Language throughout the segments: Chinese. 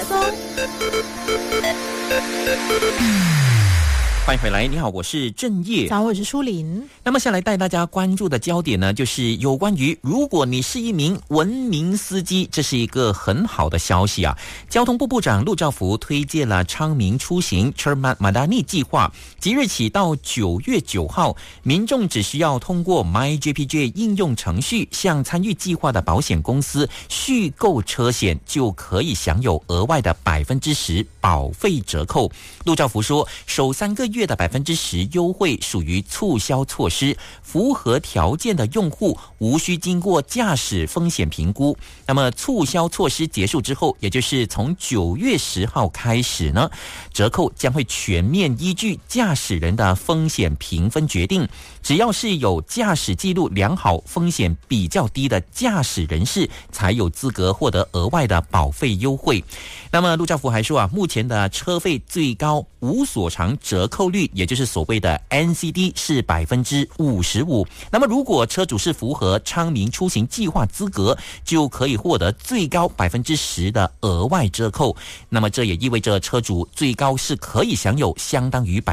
松。 欢迎回来，你好，我是郑业。 早，我是舒琳。 那么下来带大家关注的焦点呢，就是有关于如果你是一名文明司机，这是一个很好的消息啊。交通部部长陆兆福推荐了昌明出行 Cermat Madani 计划，即日起到9月9号，民众只需要通过 MyJPJ 应用程序向参与计划的保险公司续购车险，就可以享有额外的10%保费折扣。陆兆福说，首3个月的10%优惠属于促销措施，符合条件的用户无需经过驾驶风险评估。那么促销措施结束之后，也就是从9月10号开始呢，折扣将会全面依据驾驶人的风险评分决定。只要是有驾驶记录良好、风险比较低的驾驶人士，才有资格获得额外的保费优惠。那么陆兆福还说啊，目前的车费最高无所偿折扣率，也就是所谓的 NCD 是55%。那么如果车主是符合昌明出行计划资格，就可以获得最高10%的额外折扣。那么这也意味着车主最高是可以享有相当于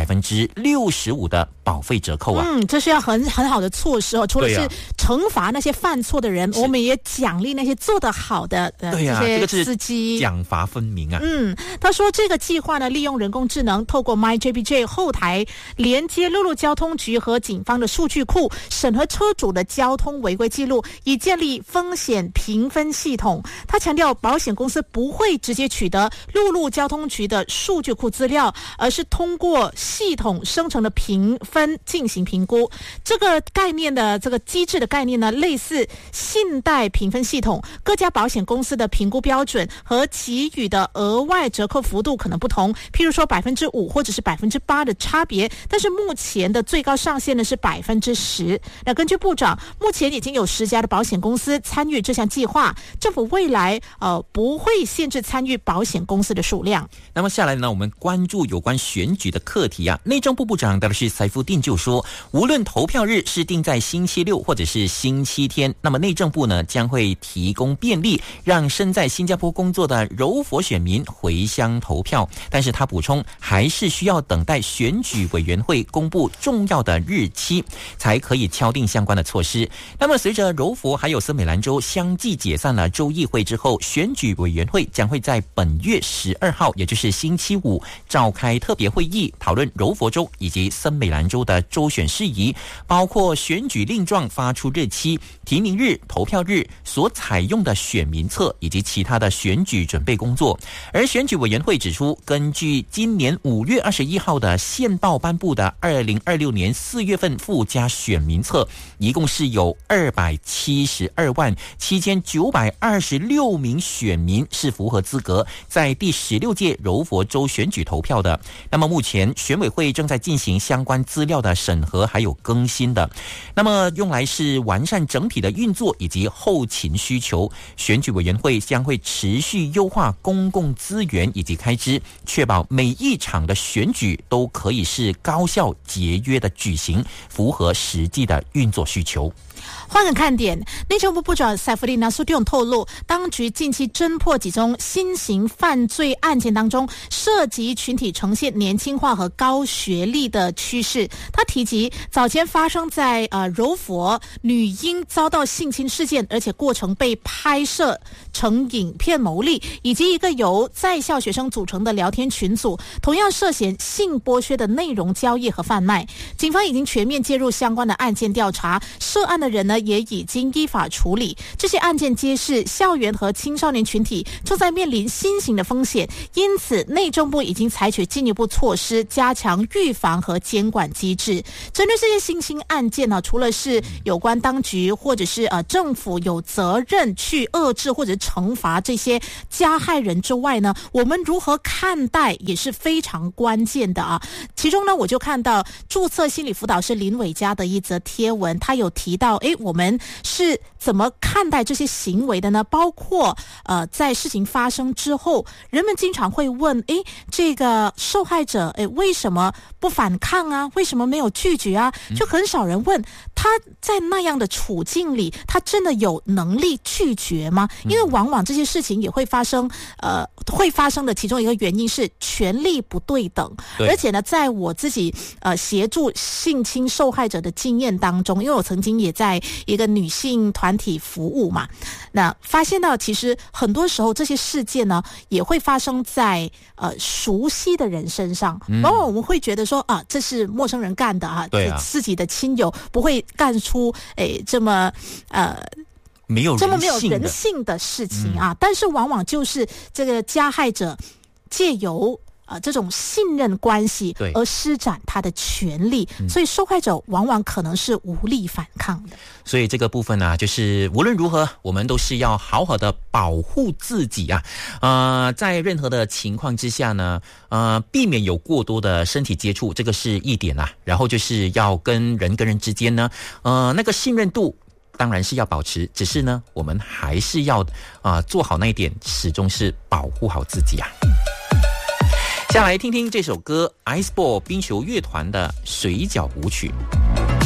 65%的保费折扣啊。 这是要很好的措施哦。除了是惩罚那些犯错的人，我们也奖励那些做得好的这些司机， 奖罚分明啊。 他说这个计划呢，利用人工智能，透过 MyJPJ 后台连接陆路交通局和警方的数据库，审核车主的交通违规记录，以建立风险评分系统。他强调，保险公司不会直接取得陆路交通局的数据库资料，而是通过系统生成的评分进行评估。这个概念的这个机制的概念呢，类似信贷评分系统。各家保险公司的评估标准和给予的额外折扣幅度可能不同，譬如说5%或者是8%的差别，但是目前的最高上限呢是10%。那根据部长，目前已经有10家的保险公司参与这项计划，政府未来不会限制参与保险公司的数量。 那么下来呢，我们关注有关选举的课题啊。内政部部长达赖赛夫丁就说，无论投票日是定在星期六或者是星期天，那么内政部呢将会提供便利，让身在新加坡工作的柔佛选民回乡投票。但是他补充，还是需要等待选举委员会公布重要的日期，才可以敲定相关的措施。那么随着柔佛还有森美兰州相继解散了州议会之后，选举委员会将会在本月12号，也就是星期五召开特别会议，讨论柔佛州以及森美兰州的州选事宜，包括选举令状发出日期、提名日、投票日所采用的选民册以及其他的选举准备工作。而选举委员会指出，根据今年5月21号的宪报颁布的2026年4月份附加选民册，一共是有2727926名选民是符合资格在第16届柔佛州选举投票的。那么目前选委会正在进行相关资料的审核还有更新的，那么用来是完善整体的运作以及后勤需求。选举委员会将会持续优化公共资源以及开支，确保每一场的选举都可以是高效节约的举行，符合实际的运作需求。 换个看点，内政部部长塞弗利纳苏蒂永透露，当局近期侦破几宗新型犯罪案件当中，涉及群体呈现年轻化和高学历的趋势。他提及早前发生在柔佛女婴遭到性侵事件，而且过程被拍摄成影片牟利，以及一个由在校学生组成的聊天群组，同样涉嫌性剥削的内容交易和贩卖。警方已经全面介入相关的案件调查，涉案的人呢也已经依法处理。这些案件揭示校园和青少年群体正在面临新型的风险，因此内政部已经采取进一步措施，加强预防和监管机制。针对这些新兴案件呢，除了是有关当局或者是政府有责任去遏制或者惩罚这些加害人之外呢，我们如何看待也是非常关键的啊。其中呢，我就看到注册心理辅导师林伟嘉的一则贴文，他有提到我们是怎么看待这些行为的呢？包括在事情发生之后，人们经常会问这个受害者为什么不反抗啊？为什么什么没有拒绝啊？就很少人问他在那样的处境里，他真的有能力拒绝吗？因为往往这些事情也会发生，会发生的其中一个原因是权力不对等。而且呢，在我自己协助性侵受害者的经验当中，因为我曾经也在一个女性团体服务嘛，那发现到其实很多时候这些事件呢也会发生在熟悉的人身上，往往我们会觉得说啊，这是陌生人干的啊，自己的亲友不会干出这么没有人性的事情啊，但是往往就是这个加害者借由这种信任关系而施展他的权利，所以受害者往往可能是无力反抗的。 所以这个部分呢，就是无论如何，我们都是要好好的保护自己啊。在任何的情况之下呢，避免有过多的身体接触，这个是一点啊。然后就是要跟人之间呢，那个信任度当然是要保持，只是呢，我们还是要做好那一点，始终是保护好自己啊。下来听听这首歌 Iceball 冰球乐团的水饺舞曲。